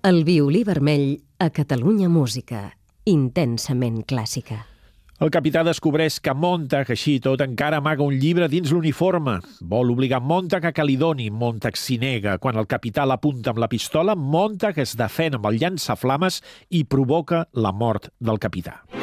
El violí vermell a Catalunya Música, intensament clàssica. El capità descobreix que Montag, així i tot, encara amaga un llibre dins l'uniforme. Vol obligar Montag a que li doni. Montag s'hi nega. Quan el capità l'apunta amb la pistola, Montag es defèn amb el llançaflames i provoca la mort del capità.